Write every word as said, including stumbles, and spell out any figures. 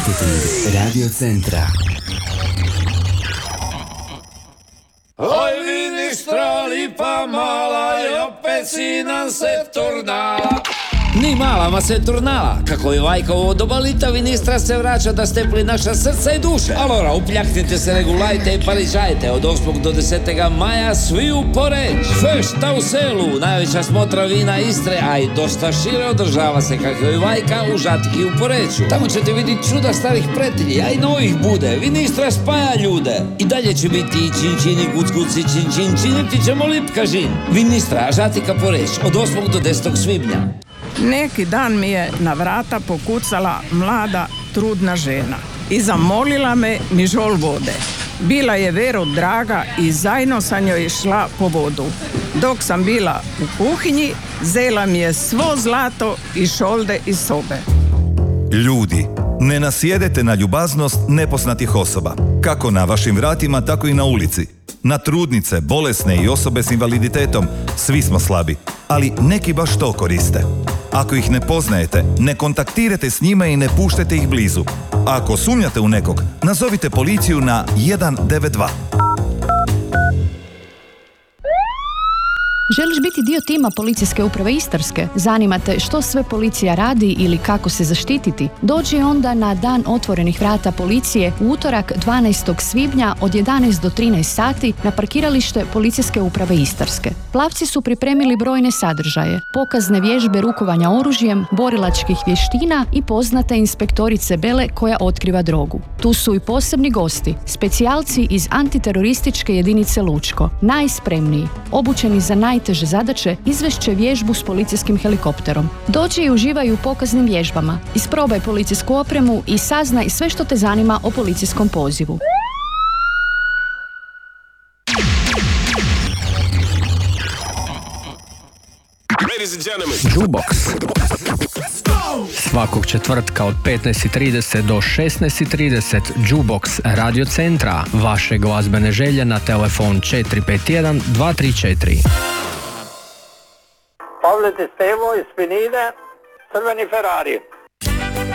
Marketing Radio Centra. Oj ministra, lipa mala, i opet si nam se turnala. Ni mala, ma se turnala. Kako je Vajkovo doba lita, ministra se vraća da stepli naša srca i duše. Alora, upljaknite se, regulajte i parižajte. Od osmog do desetog maja svi u Poreč. Fešta u selu, najveća smotra vina Istre, a i dosta šire održava se kako je Vajka u Žatki u Poreću. Tamo ćete vidjeti čuda starih pretilji, a i novih bude. Ministra spaja ljude. I dalje će biti i činčini, gucguci, činčin, činiti ćemo lipka žin. Ministra, Žatika Poreć, od osmog do desetog svibnja. Neki dan mi je na vrata pokucala mlada, trudna žena i zamolila me mižol vode. Bila je Vero draga i zajedno sa njoj šla po vodu. Dok sam bila u kuhinji, zela mi je svo zlato i šolde iz sobe. Ljudi, ne nasjedete na ljubaznost nepoznatih osoba, kako na vašim vratima, tako i na ulici. Na trudnice, bolesne i osobe s invaliditetom svi smo slabi, ali neki baš to koriste. Ako ih ne poznajete, ne kontaktirajte s njima i ne puštajte ih blizu. Ako sumnjate u nekog, nazovite policiju na jedan devet dva. Želiš biti dio tima Policijske uprave Istarske? Zanima te što sve policija radi ili kako se zaštititi? Dođi onda na Dan otvorenih vrata policije u utorak dvanaestog svibnja od jedanaest do trinaest sati na parkiralište Policijske uprave Istarske. Plavci su pripremili brojne sadržaje, pokazne vježbe rukovanja oružjem, borilačkih vještina i poznate inspektorice Bele koja otkriva drogu. Tu su i posebni gosti, specijalci iz antiterorističke jedinice Lučko, najspremniji, obučeni za naj teže zadaće, izvešće vježbu s policijskim helikopterom. Dođi i uživaj u pokaznim vježbama, isprobaj policijsku opremu i saznaj sve što te zanima o policijskom pozivu. Jukebox svakog četvrtka od petnaest i trideset do šesnaest i trideset. Jukebox Radio Centra, vaše glazbene želje na telefon četiri pet jedan dva tri četiri. Pavle Stevo iz Pinine, Crveni Ferrari.